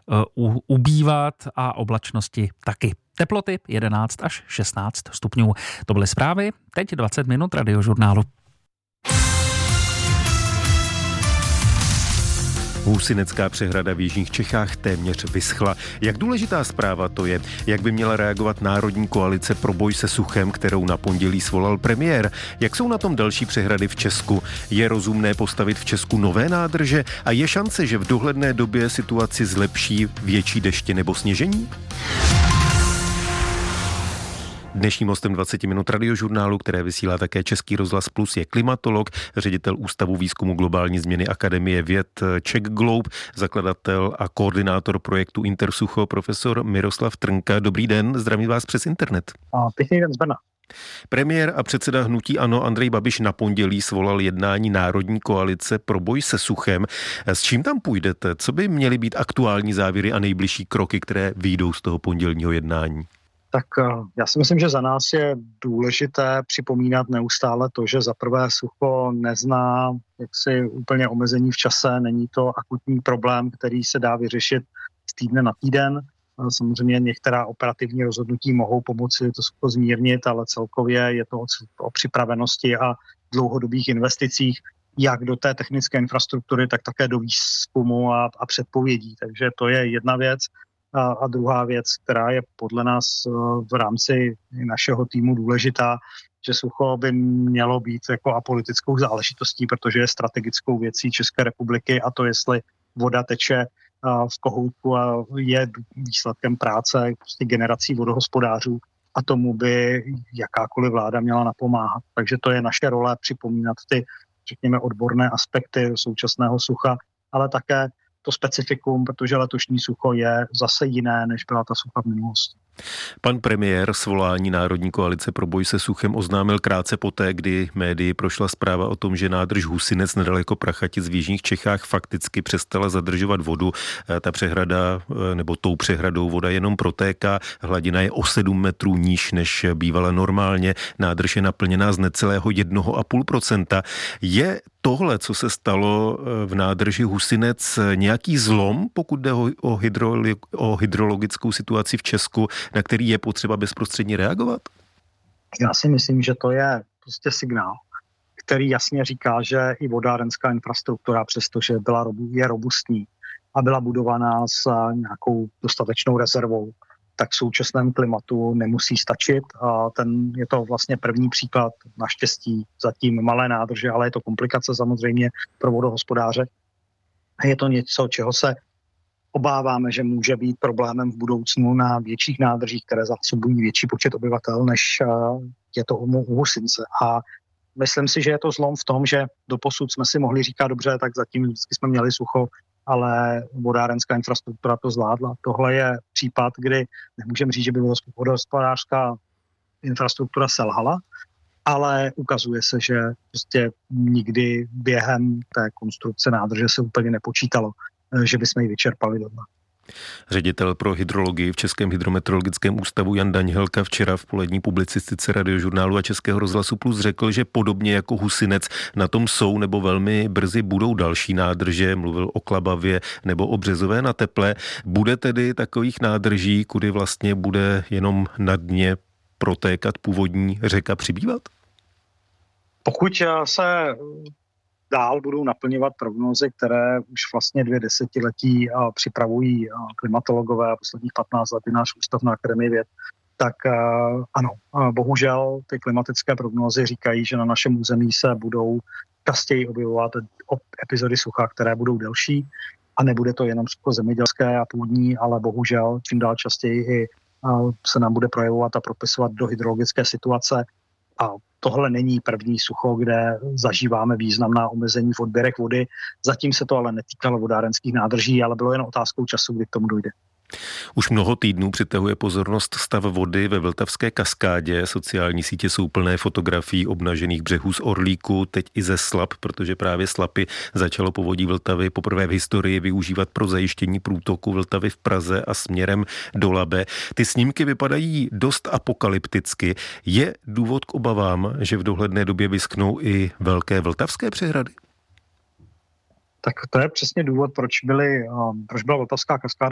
ubývat a oblačnosti taky. Teploty 11 až 16 stupňů. To byly zprávy, teď 20 minut Radiožurnálu. Husinecká přehrada v jižních Čechách téměř vyschla. Jak důležitá zpráva to je? Jak by měla reagovat Národní koalice pro boj se suchem, kterou na pondělí svolal premiér? Jak jsou na tom další přehrady v Česku? Je rozumné postavit v Česku nové nádrže? A je šance, že v dohledné době situaci zlepší větší deště nebo sněžení? Dnešním hostem 20 minut Radiožurnálu, které vysílá také Český rozhlas Plus, je klimatolog, ředitel Ústavu výzkumu globální změny Akademie věd Czech Globe, zakladatel a koordinátor projektu Intersucho, profesor Miroslav Trnka. Dobrý den, zdravím vás přes internet. Pěkný den z Brna. Premiér a předseda hnutí ANO Andrej Babiš na pondělí svolal jednání Národní koalice pro boj se suchem. S čím tam půjdete? Co by měly být aktuální závěry a nejbližší kroky, které vyjdou z toho pondělního jednání? Tak já si myslím, že za nás je důležité připomínat neustále to, že za prvé sucho nezná jaksi úplně omezení v čase, není to akutní problém, který se dá vyřešit z týdne na týden. Samozřejmě některá operativní rozhodnutí mohou pomoci to sucho zmírnit, ale celkově je to o připravenosti a dlouhodobých investicích, jak do té technické infrastruktury, tak také do výzkumu a předpovědí. Takže to je jedna věc. A druhá věc, která je podle nás v rámci našeho týmu důležitá, že sucho by mělo být jako apolitickou záležitostí, protože je strategickou věcí České republiky a to, jestli voda teče v kohoutku a je výsledkem práce prostě generací vodohospodářů a tomu by jakákoliv vláda měla napomáhat. Takže to je naše role připomínat ty, řekněme, odborné aspekty současného sucha, ale také to specifikum, protože letošní sucho je zase jiné, než byla ta sucha v minulosti. Pan premiér svolání Národní koalice pro boj se suchem oznámil krátce poté, kdy médii prošla zpráva o tom, že nádrž Husinec nedaleko Prachatic v jižních Čechách fakticky přestala zadržovat vodu. Ta přehrada, nebo tou přehradou voda jenom protéká, hladina je o 7 metrů níž, než bývala normálně. Nádrž je naplněná z necelého 1,5%. Je tohle, co se stalo v nádrži Husinec, nějaký zlom, pokud jde o hydrologickou situaci v Česku, na který je potřeba bezprostředně reagovat? Já si myslím, že to je prostě signál, který jasně říká, že i vodárenská infrastruktura, přestože je robustní a byla budovaná s nějakou dostatečnou rezervou, tak v současném klimatu nemusí stačit. A je to vlastně první příklad, naštěstí zatím malé nádrže, ale je to komplikace samozřejmě pro vodohospodáře. Je to něco, čeho se obáváme, že může být problémem v budoucnu na větších nádržích, které zásobují větší počet obyvatel, než je to u Husince. A myslím si, že je to zlom v tom, že doposud jsme si mohli říkat dobře, tak zatím vždycky jsme měli sucho, ale vodárenská infrastruktura to zvládla. Tohle je případ, kdy nemůžeme říct, že by vodohospodářská infrastruktura selhala, ale ukazuje se, že prostě nikdy během té konstrukce nádrže se úplně nepočítalo, že bychom ji vyčerpali doma. Ředitel pro hydrologii v Českém hydrometeorologickém ústavu Jan Daňhelka včera v polední publicistice Radiožurnálu a Českého rozhlasu Plus řekl, že podobně jako Husinec na tom jsou nebo velmi brzy budou další nádrže, mluvil o Klabavě nebo o Březové na Teple. Bude tedy takových nádrží, kudy vlastně bude jenom na dně protékat původní řeka, přibývat? Pokud se dál budou naplňovat prognózy, které už vlastně 2 desetiletí připravují klimatologové a posledních 15 let i náš ústav na Akademii věd, tak ano, bohužel ty klimatické prognózy říkají, že na našem území se budou častěji objevovat epizody sucha, které budou delší a nebude to jenom sucho zemědělské a půdní, ale bohužel čím dál častěji i se nám bude projevovat a propisovat do hydrologické situace. A tohle není první sucho, kde zažíváme významná omezení v odběrech vody. Zatím se to ale netýkalo vodárenských nádrží, ale bylo jen otázkou času, kdy k tomu dojde. Už mnoho týdnů přitahuje pozornost stav vody ve Vltavské kaskádě. Sociální sítě jsou plné fotografií obnažených břehů z Orlíku, teď i ze Slap, protože právě Slapy začalo povodí Vltavy poprvé v historii využívat pro zajištění průtoku Vltavy v Praze a směrem do Labe. Ty snímky vypadají dost apokalypticky. Je důvod k obavám, že v dohledné době vyschnou i velké vltavské přehrady? Tak to je přesně důvod, proč byla Vltavská kaskáda